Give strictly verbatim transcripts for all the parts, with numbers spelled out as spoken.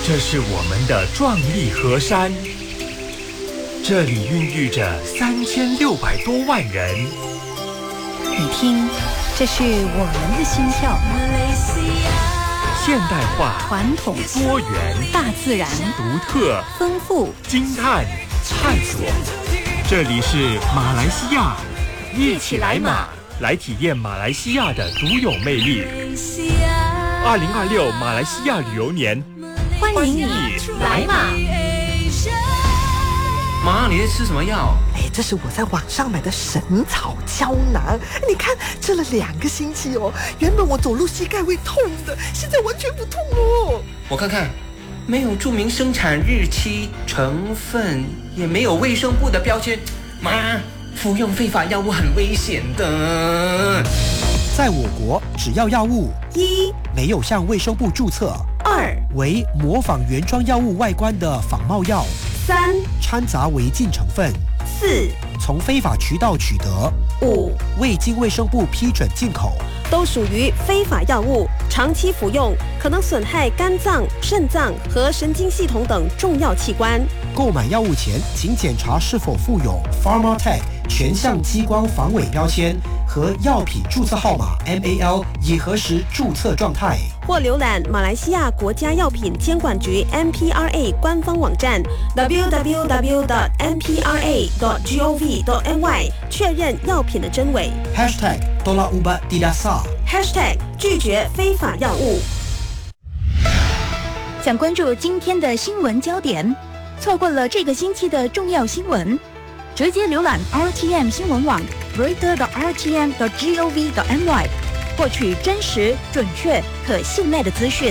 这是我们的壮丽河山，这里孕育着三千六百多万人。 你听，这是我们的心跳。 现代化、 传统、 多元、 大自然、 独特、 丰富、 惊叹、探索。这里是马来西亚，一起来马，来体验马来西亚的独有魅力。二零二六马来西亚旅游年， 欢迎你来马。 妈，你在吃什么药？ 哎，这是我在网上买的神草胶囊。你看，吃了两个星期哦，原本我走路膝盖会痛的，现在完全不痛了。 我看看，没有注明生产日期、成分，也没有卫生部的标签。妈，服用非法药物很危险的。 在我国，只要药物一没有向卫生部注册， 二为模仿原装药物外观的仿冒药， 三掺杂违禁成分， 四从非法渠道取得， 五未经卫生部批准进口， 都属于非法药物，长期服用可能损害肝脏、肾脏和神经系统等重要器官。 购买药物前，请检查是否附有 Pharmatech 全项激光防伪标签和药品注册号码 M A L 已核实注册状态。 或浏览马来西亚国家药品监管局 M P R A 官方网站 double-u double-u double-u dot m p r a dot gov dot m y 确认药品的真伪。 Hashtag Tolak Ubat Tidak Sah Hashtag 拒绝非法药物。 想关注今天的新闻焦点，错过了这个星期的重要新闻，直接浏览 R T M 新闻网 reader dot r t m dot gov dot m y 获取真实、准确、可信赖的资讯。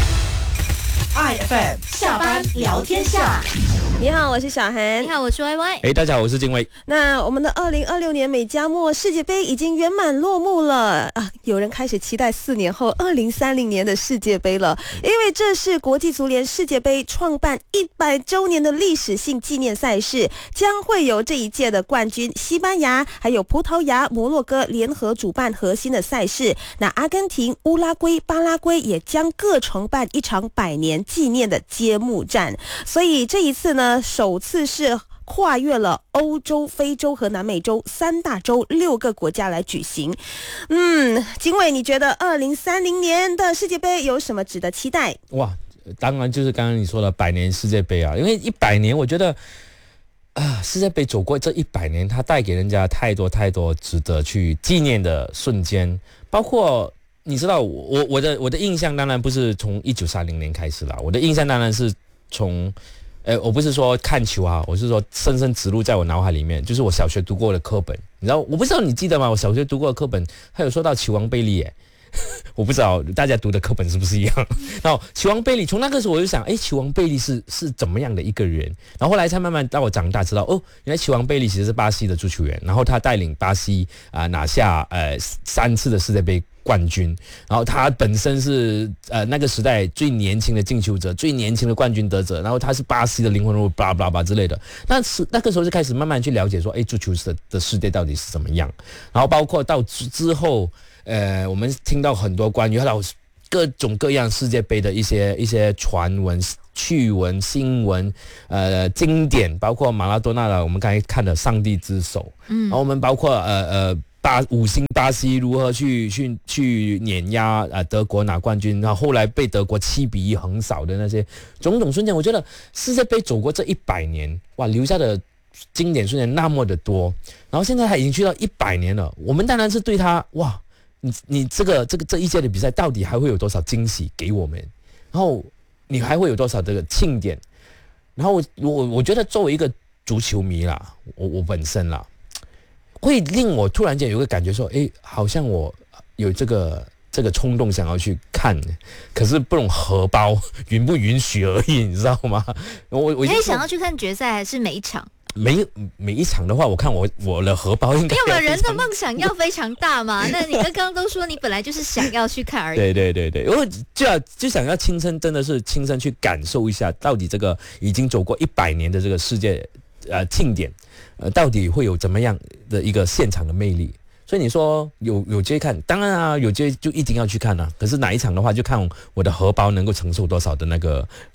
I F M 下班聊天下。 你好，我是小涵。 你好，我是 Y Y。 哎，大家好，我是静薇。 那我们的二零二六年美加墨世界杯已经圆满落幕了啊！有人开始期待四年后二零三零年的世界杯了，因为这是国际足联世界杯创办一百周年的历史性纪念赛事，将会有这一届的冠军西班牙还有葡萄牙、摩洛哥联合主办核心的赛事。那阿根廷、乌拉圭、巴拉圭也将各承办一场百年纪念的揭幕战。所以这一次呢，首次是跨越了欧洲、非洲和南美洲三大洲六个国家来举行。嗯，经纬，你觉得二零三零年的世界杯有什么值得期待？ 哇，当然就是刚刚你说的百年世界杯啊，因为一百年，我觉得啊，世界杯走过这一百年，它带给人家太多太多值得去纪念的瞬间，包括。你知道我我的我的印象当然不是从一九三零年开始啦，我的印象当然是从，呃，我不是说看球啊，我是说深深植入在我脑海里面，就是我小学读过的课本，你知道，我不知道你记得吗？我小学读过的课本，它有说到球王贝利耶。我不知道大家读的课本是不是一样。然后球王贝利，从那个时候我就想，哎，球王贝利是是怎么样的一个人？然后后来才慢慢到我长大知道，哦，原来球王贝利其实是巴西的足球员，然后他带领巴西啊、呃、拿下呃三次的世界杯冠军，然后他本身是呃那个时代最年轻的进球者，最年轻的冠军得者，然后他是巴西的灵魂人物，巴拉巴拉之类的。那是那个时候就开始慢慢去了解说，哎，足球的的世界到底是怎么样？然后包括到之之后。呃，我们听到很多关于各种各样世界杯的一些一些传闻、趣闻、新闻，呃，经典，包括马拉多纳的，我们刚才看的《上帝之手》，嗯，然后我们包括呃呃巴五星巴西如何去去去碾压呃德国拿冠军，然后后来被德国七比一横扫的那些种种瞬间，我觉得世界杯走过这一百年，哇，留下的经典瞬间那么的多，然后现在它已经去到一百年了，我们当然是对它哇。你你这个这个这一届的比赛到底还会有多少惊喜给我们？然后你还会有多少这个庆典？然后我我我觉得作为一个足球迷啦，我我本身啦，会令我突然间有个感觉说，哎，好像我有这个这个冲动想要去看，可是不懂荷包允不允许而已，你知道吗？我我你想要去看决赛还是每一场？ 每每一场的话，我看我我的荷包应该因为人的梦想要非常大嘛。那你刚刚都说你本来就是想要去看而已。 对对对对，我就要就想要亲身，真的是亲身去感受一下，到底这个已经走过一百年的这个世界呃庆典，呃，到底会有怎么样的一个现场的魅力。所以你说有有机会看，当然啊，有机会就一定要去看啊。可是哪一场的话，就看我的荷包能够承受多少的那个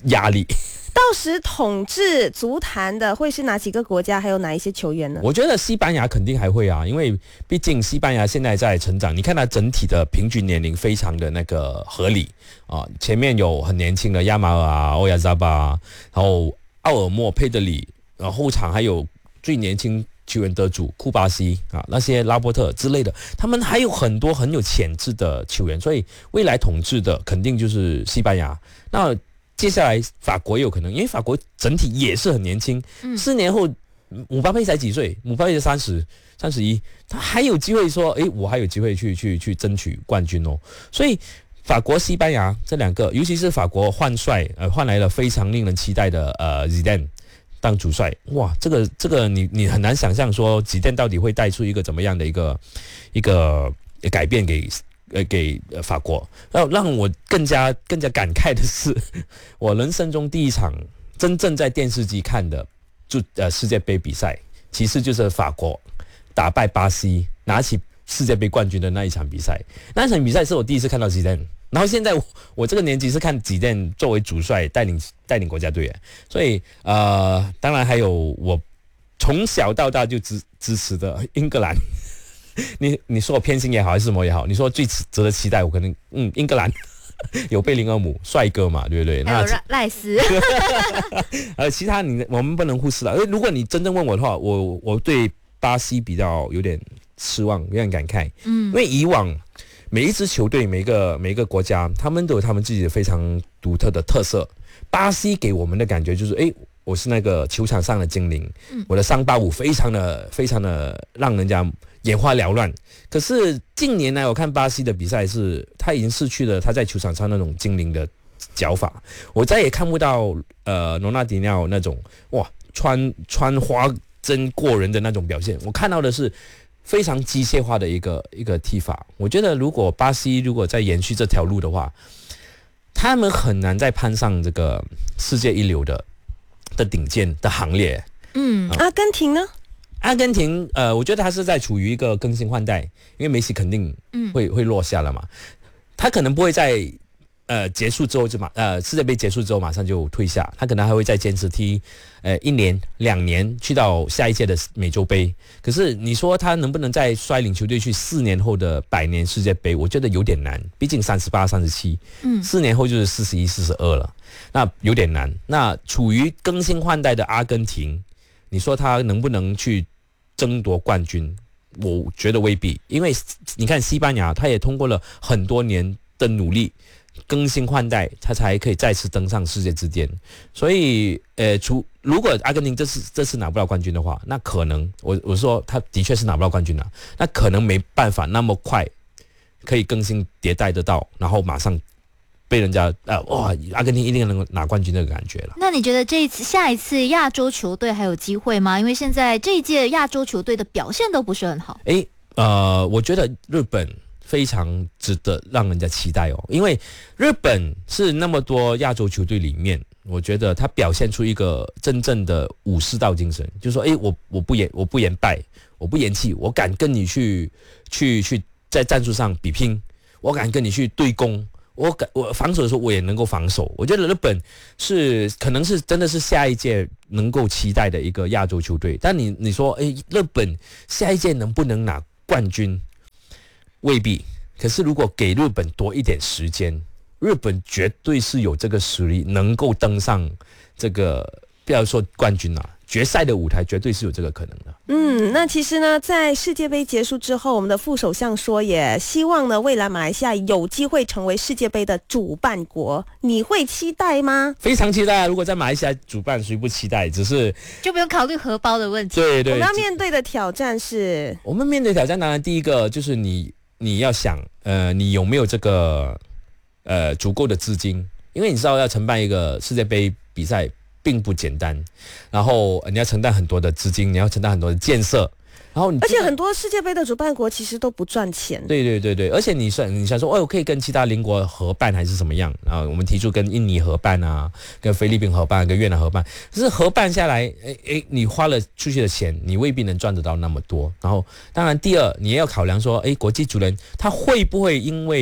压力。 到时统治足坛的会是哪几个国家，还有哪一些球员呢？ 我觉得西班牙肯定还会啊，因为毕竟西班牙现在在成长，你看它整体的平均年龄非常的那个合理啊，前面有很年轻的亚马尔啊、欧亚扎巴，然后奥尔莫、佩德里，然后后场还有最年轻球员得主库巴西啊，那些拉波特之类的，他们还有很多很有潜质的球员，所以未来统治的肯定就是西班牙。那接下来法国也有可能，因为法国整体也是很年轻，嗯、四年后姆巴佩才几岁？姆巴佩才三十、三十一，他还有机会说，诶，我还有机会去去去争取冠军哦。所以法国、西班牙这两个，尤其是法国换帅，呃，换来了非常令人期待的呃 Zidane 当主帅，哇，这个这个你你很难想象说 Zidane 到底会带出一个怎么样的一个一个改变给。呃，给呃法国，让让我更加更加感慨的是，我人生中第一场真正在电视机看的就呃世界杯比赛，其实就是法国打败巴西，拿起世界杯冠军的那一场比赛。那一场比赛是我第一次看到吉丹，然后现在 我, 我这个年纪是看吉丹作为主帅带领带领国家队，所以呃，当然还有我从小到大就支支持的英格兰。你你说我偏心也好还是什么也好，你说最值得期待，我可能嗯英格兰有贝林厄姆帅哥嘛，对不对？ 还有赖斯， 呃，其他你我们不能忽视了。如果你真正问我的话，我我对巴西比较有点失望，有点感慨，嗯，因为以往每一支球队、每一个每一个国家，他们都有他们自己的非常独特的特色。巴西给我们的感觉就是，哎，我是那个球场上的精灵，嗯、我的桑巴舞非常的非常的让人家眼花缭乱。可是近年来我看巴西的比赛是，他已经失去了他在球场上那种精灵的脚法，我再也看不到呃罗纳迪尼奥那种哇穿穿花针过人的那种表现，我看到的是非常机械化的一个一个踢法。我觉得如果巴西如果再延续这条路的话，他们很难再攀上这个世界一流的的顶尖的行列。 嗯，阿根廷呢？ 阿根廷，呃，我觉得他是在处于一个更新换代，因为梅西肯定会、嗯、会落下了嘛，他可能不会在呃结束之后就马呃世界杯结束之后马上就退下，他可能还会再坚持踢呃一年两年，去到下一届的美洲杯。可是你说他能不能再率领球队去四年后的百年世界杯？我觉得有点难，毕竟三十八、三十七，嗯，四年后就是四十一、四十二了，那有点难。那处于更新换代的阿根廷，你说他能不能去争夺冠军？我觉得未必，因为你看西班牙，他也通过了很多年的努力。更新换代，他才可以再次登上世界之巅。所以，呃，除如果阿根廷这次这次拿不到冠军的话，那可能我我说他的确是拿不到冠军了，那可能没办法那么快可以更新迭代得到，然后马上被人家呃哇，阿根廷一定能够拿冠军的感觉了。 那你觉得这一次下一次亚洲球队还有机会吗？因为现在这一届亚洲球队的表现都不是很好。 诶，呃，我觉得日本非常值得让人家期待哦，因为日本是那么多亚洲球队里面，我觉得他表现出一个真正的武士道精神，就是说，哎，我我不言我不言败，我不言弃，我敢跟你去去去在战术上比拼，我敢跟你去对攻，我敢我防守的时候我也能够防守。我觉得日本是可能是真的是下一届能够期待的一个亚洲球队。但你你说，哎，日本下一届能不能拿冠军？未必，可是如果给日本多一点时间，日本绝对是有这个实力能够登上这个不要说冠军啦，决赛的舞台绝对是有这个可能的。 嗯，那其实呢，在世界杯结束之后，我们的副首相说也希望呢，未来马来西亚有机会成为世界杯的主办国，你会期待吗？ 非常期待啊！如果在马来西亚主办，谁不期待？只是就不用考虑荷包的问题。 对对， 我们要面对的挑战是， 我们面对挑战，当然第一个就是你。你要想，呃，你有没有这个呃足够的资金？因为你知道要承办一个世界杯比赛并不简单，然后你要承担很多的资金，你要承担很多的建设，然后你而且很多世界杯的主办国其实都不赚钱。 对对对对，而且你说你想说，哦，我可以跟其他邻国合办还是怎么样啊？我们提出跟印尼合办啊，跟菲律宾合办，跟越南合办，可是合办下来，诶诶，你花了出去的钱，你未必能赚得到那么多。然后，当然第二，你也要考量说，诶，国际足联他会不会因为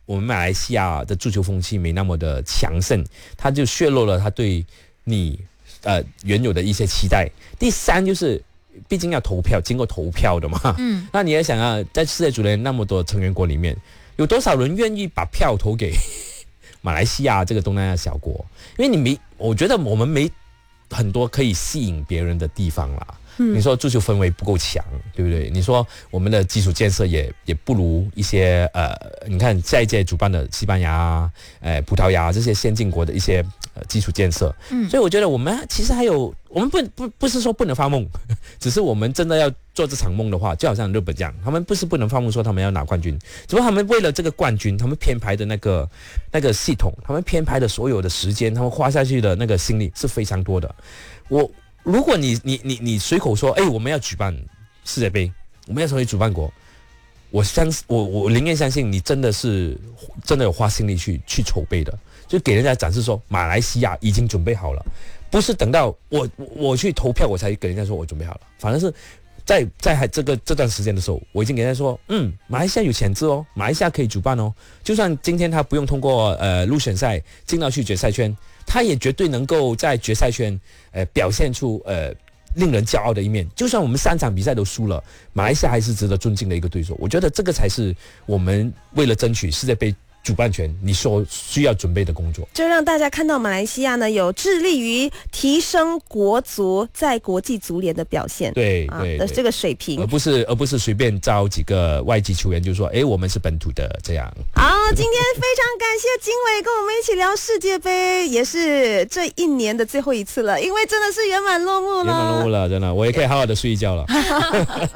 我们马来西亚的足球风气没那么的强盛，它就削弱了它对你呃原有的一些期待。第三就是，毕竟要投票，经过投票的嘛。嗯，那你也想啊，在世界足联那么多成员国里面，有多少人愿意把票投给马来西亚这个东南亚小国？因为你没，我觉得我们没很多可以吸引别人的地方啦。嗯、你说足球氛围不够强，对不对？你说我们的基础建设也也不如一些呃，你看下一届主办的西班牙、呃葡萄牙这些先进国的一些呃基础建设。嗯，所以我觉得我们其实还有，我们不不不是说不能发梦，只是我们真的要做这场梦的话，就好像日本这样，他们不是不能发梦说他们要拿冠军，只不过他们为了这个冠军，他们编排的那个那个系统，他们编排的所有的时间，他们花下去的那个心力是非常多的。我。如果你你你你随口说，哎，我们要举办世界杯，我们要成为主办国，我相我我宁愿相信你真的是真的有花心力去去筹备的，就给人家展示说马来西亚已经准备好了，不是等到我我去投票我才给人家说我准备好了，反而是在在这个这段时间的时候，我已经给人家说，嗯，马来西亚有潜质哦，马来西亚可以主办哦，就算今天他不用通过呃入选赛进到去决赛圈。他也绝对能够在决赛圈，呃，表现出呃令人骄傲的一面。就算我们三场比赛都输了，马来西亚还是值得尊敬的一个对手。我觉得这个才是我们为了争取世界杯主办权，你所需要准备的工作。 就让大家看到马来西亚呢有致力于提升国足在国际足联的表现， 对对、啊、 的这个水平， 而不是而不是随便招几个外籍球员就说，哎，我们是本土的这样。 好，今天非常感谢经纬跟我们一起聊世界杯，也是这一年的最后一次了，因为真的是圆满落幕了， 圆满落幕了，真的，我也可以好好的睡一觉了。